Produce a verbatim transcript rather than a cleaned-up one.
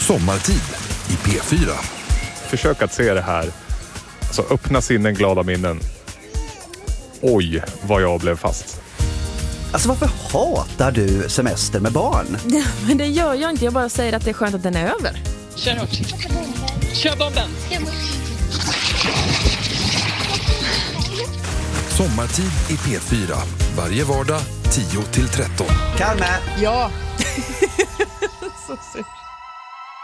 Sommartid i P fyra. Försök att se det här. Alltså öppna sinnen, glada minnen. Oj, vad jag blev fast. Alltså varför hatar du semester med barn? Ja, men det gör jag inte. Jag bara säger att det är skönt att den är över. Kör hårt. Kör bomben. Sommartid i P fyra. Varje vardag tio till tretton. Kalme! Ja. Så synd.